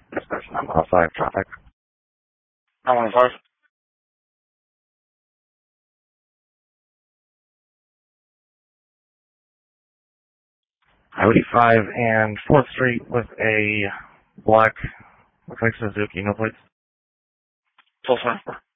Discussion on 105 traffic. 915. Highway 5 and 4th Street with a black, looks like Suzuki, no plates. Full 24.